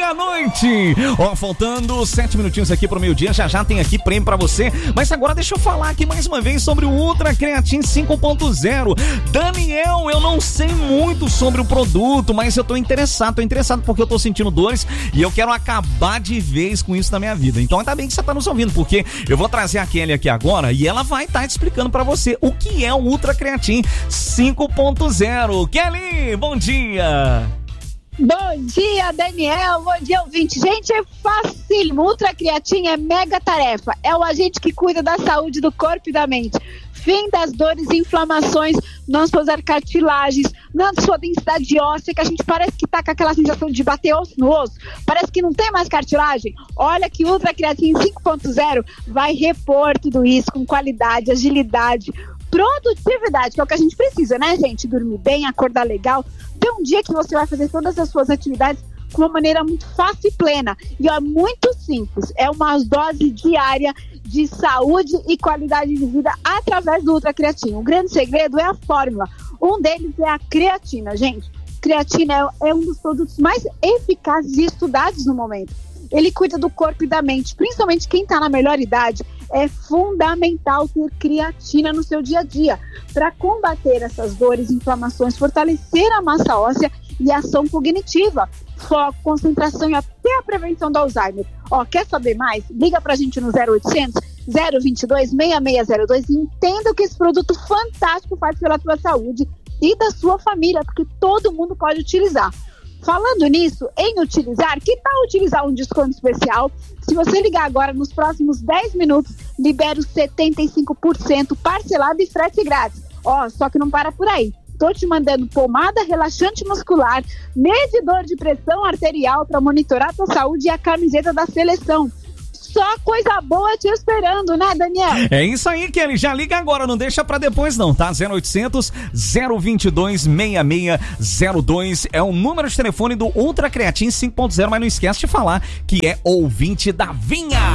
meia-noite. Ó, faltando 7 minutinhos aqui pro meio-dia, já tem aqui prêmio pra você. Mas agora deixa eu falar aqui mais uma vez sobre o Ultra Creatine 5.0. Daniel, eu não sei muito sobre o produto, mas eu tô interessado porque eu tô sentindo dores e eu quero acabar de vez com isso na minha vida. Então ainda bem que você tá nos ouvindo, porque eu vou trazer a Kelly aqui agora e ela vai estar te explicando pra você o que é o Ultra Creatine 5.0. Kelly, bom dia! Bom dia, Daniel. Bom dia, ouvinte. Gente, é facílimo. Ultra Creatine é mega tarefa. É o agente que cuida da saúde do corpo e da mente. Fim das dores e inflamações nas suas cartilagens, na sua densidade óssea, que a gente parece que tá com aquela sensação de bater osso no osso. Parece que não tem mais cartilagem. Olha que Ultra Creatine 5.0 vai repor tudo isso com qualidade, agilidade, produtividade, que é o que a gente precisa, né, gente? Dormir bem, acordar legal. Tem um dia que você vai fazer todas as suas atividades com uma maneira muito fácil e plena. E é muito simples. É uma dose diária de saúde e qualidade de vida através do Ultra Creatine. O grande segredo é a fórmula. Um deles é a creatina, gente. Creatina é um dos produtos mais eficazes e estudados no momento. Ele cuida do corpo e da mente, principalmente quem está na melhor idade. É fundamental ter creatina no seu dia a dia para combater essas dores, inflamações, fortalecer a massa óssea e a ação cognitiva, foco, concentração e até a prevenção do Alzheimer. Ó, quer saber mais? Liga pra gente no 0800 022 6602 e entenda o que esse produto fantástico faz pela tua saúde e da sua família, porque todo mundo pode utilizar. Falando nisso, em utilizar, que tal utilizar um desconto especial? Se você ligar agora, nos próximos 10 minutos, libera os 75% parcelado e frete grátis. Ó, só que não para por aí. Tô te mandando pomada relaxante muscular, medidor de pressão arterial para monitorar a tua saúde e a camiseta da seleção. Só coisa boa te esperando, né, Daniel? É isso aí, Kelly. Já liga agora, não deixa pra depois não, tá? 0800 022 6602 é o número de telefone do Ultra Creatine 5.0, mas não esquece de falar que é ouvinte da Vinha.